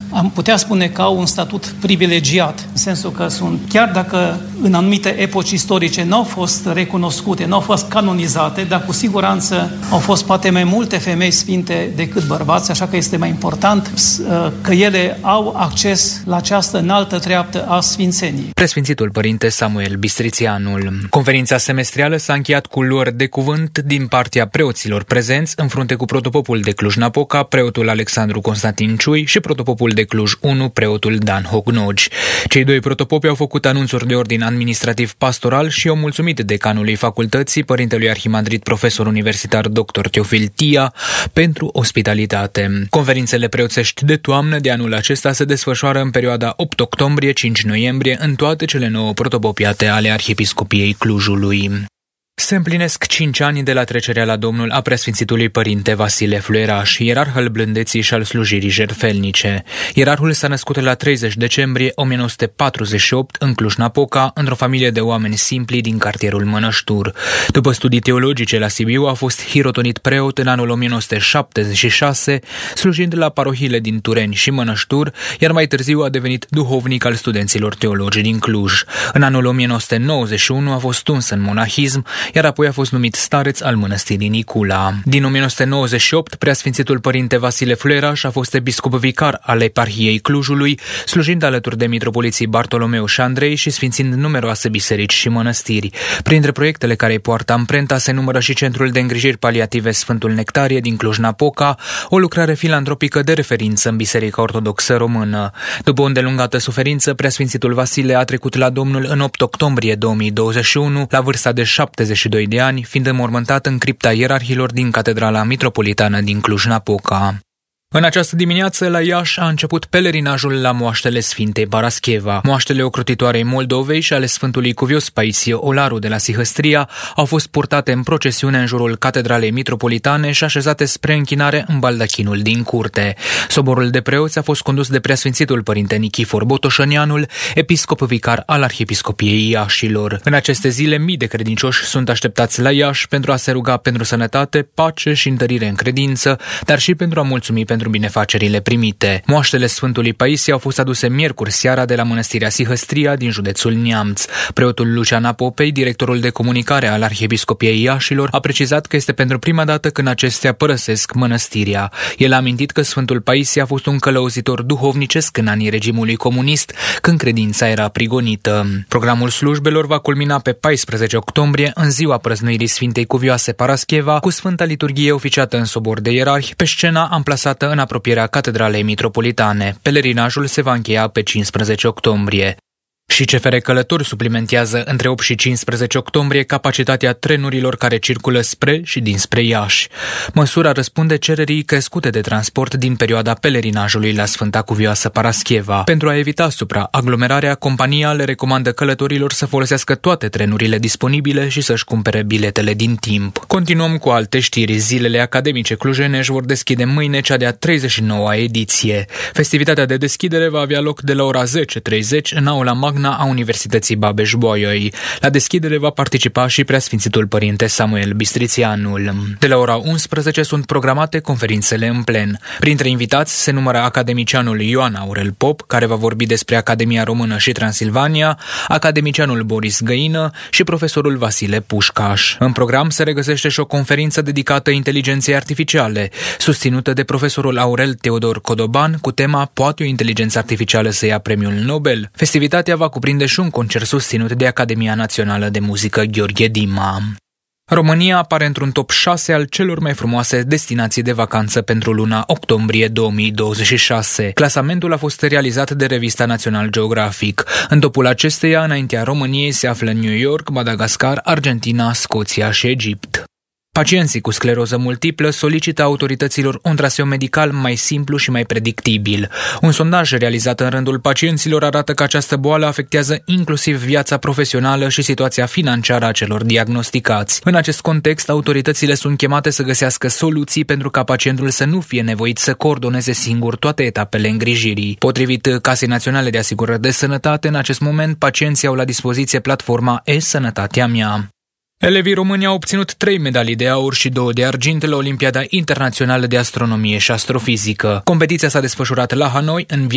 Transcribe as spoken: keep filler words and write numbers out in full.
am putea spune că au un statut privilegiat, în sensul că sunt, chiar dacă în anumite epoci istorice nu au fost recunoscute, nu au fost canonizate, dar cu siguranță au fost poate mai multe femei sfinte decât bărbați, așa că este mai important că ele au acces la această înaltă treaptă a sfințeniei. Preasfințitul Părinte Samuel Bistrițianul. Conferința semestrială s-a încheiat cu luări de cuvânt din partea preoților prezenți în frunte cu protopopul de Cluj-Napoca, preotul Alexandru Constantin Ciui și protopopul de Cluj unu, preotul Dan Hognogi. Cei doi protopopi au făcut anunțuri de ordin administrativ-pastoral și au mulțumit decanului facultății, părintelui arhimandrit profesor universitar doctor Teofil Tia, pentru ospitalitate. Conferințele preoțești de toamnă de anul acesta se desfășoară în perioada opt octombrie - cinci noiembrie în toate cele nouă protopopiate ale Arhiepiscopiei Clujului. Se împlinesc cinci ani de la trecerea la Domnul a Preasfințitului Părinte Vasile Fluieraș, ierarh al blândeții și al slujirii jertfelnice. Ierarhul s-a născut la treizeci decembrie o mie nouă sute patruzeci și opt în Cluj-Napoca, într-o familie de oameni simpli din cartierul Mănăștur. După studii teologice la Sibiu, a fost hirotonit preot în anul o mie nouă sute șaptezeci și șase, slujind la parohiile din Tureni și Mănăștur, iar mai târziu a devenit duhovnic al studenților teologi din Cluj. În anul o mie nouă sute nouăzeci și unu a fost tuns în monahism, iar apoi a fost numit stareț al mănăstirii Nicula. Din o mie nouă sute nouăzeci și opt, Preasfințitul Părinte Vasile Fluieraș a fost episcop vicar al eparhiei Clujului, slujind alături de mitropoliții Bartolomeu și Andrei și sfințind numeroase biserici și mănăstiri. Printre proiectele care îi poartă amprenta se numără și Centrul de Îngrijiri Paliative Sfântul Nectarie din Cluj-Napoca, o lucrare filantropică de referință în Biserica Ortodoxă Română. După o îndelungată suferință, Preasfințitul Vasile a trecut la Domnul în opt octombrie două mii douăzeci și unu, la vârsta de șaptezeci și doi de ani, fiind înmormântat în cripta ierarhilor din Catedrala Mitropolitană din Cluj-Napoca. În această dimineață, la Iași, a început pelerinajul la moaștele Sfintei Parascheva. Moaștele ocrotitoarei Moldovei și ale Sfântului Cuvios Paisie Olaru de la Sihăstria au fost purtate în procesiune în jurul Catedralei Mitropolitane și așezate spre închinare în baldachinul din curte. Soborul de preoți a fost condus de Preasfințitul Părinte Nichifor Botoșănianul, episcop vicar al Arhiepiscopiei Iașilor. În aceste zile, mii de credincioși sunt așteptați la Iași pentru a se ruga pentru sănătate, pace și întărire în credință, dar și pentru a mulțumi pentru pentru binefacerile primite. Moaștele Sfântului Paisie au fost aduse miercuri seara de la Mănăstirea Sihăstria din județul Neamț. Preotul Lucian Apopei, directorul de comunicare al Arhiepiscopiei Iașilor, a precizat că este pentru prima dată când acestea părăsesc mănăstirea. El a amintit că Sfântul Paisie a fost un călăuzitor duhovnicesc în anii regimului comunist, când credința era prigonită. Programul slujbelor va culmina pe paisprezece octombrie, în ziua prăznuirii Sfintei Cuvioase Parascheva, cu Sfânta Liturghie oficiată în sobor de ierarhi, pe scena amplasată în apropierea Catedralei Mitropolitane. Pelerinajul se va încheia pe cincisprezece octombrie. Și C F R Călători suplimentează între opt și cincisprezece octombrie capacitatea trenurilor care circulă spre și dinspre Iași. Măsura răspunde cererii crescute de transport din perioada pelerinajului la Sfânta Cuvioasă Parascheva. Pentru a evita supraaglomerarea, compania le recomandă călătorilor să folosească toate trenurile disponibile și să-și cumpere biletele din timp. Continuăm cu alte știri. Zilele academice clujene își vor deschide mâine cea de-a treizeci și noua ediție. Festivitatea de deschidere va avea loc de la ora zece și treizeci în aula magna a Universității Babeș-Bolyai. La deschidere va participa și Preasfințitul Părinte Samuel Bistrițianul. De la ora unsprezece sunt programate conferințele în plen. Printre invitați se numără academicianul Ioan Aurel Pop, care va vorbi despre Academia Română și Transilvania, academicianul Boris Găină și profesorul Vasile Pușcaș. În program se regăsește și o conferință dedicată inteligenței artificiale, susținută de profesorul Aurel Teodor Codoban, cu tema Poate o inteligență artificială să ia premiul Nobel? Festivitatea va cuprinde și un concert susținut de Academia Națională de Muzică Gheorghe Dima. România apare într-un top șase al celor mai frumoase destinații de vacanță pentru luna octombrie două mii douăzeci și șase. Clasamentul a fost realizat de revista National Geographic. În topul acesteia, înaintea României, se află New York, Madagascar, Argentina, Scoția și Egipt. Pacienții cu scleroză multiplă solicită autorităților un traseu medical mai simplu și mai predictibil. Un sondaj realizat în rândul pacienților arată că această boală afectează inclusiv viața profesională și situația financiară a celor diagnosticați. În acest context, autoritățile sunt chemate să găsească soluții pentru ca pacientul să nu fie nevoit să coordoneze singur toate etapele îngrijirii. Potrivit Casei Naționale de Asigurări de Sănătate, în acest moment pacienții au la dispoziție platforma E-Sănătatea Mea. Elevii români au obținut trei medalii de aur și două de argint la Olimpiada Internațională de Astronomie și Astrofizică. Competiția s-a desfășurat la Hanoi, în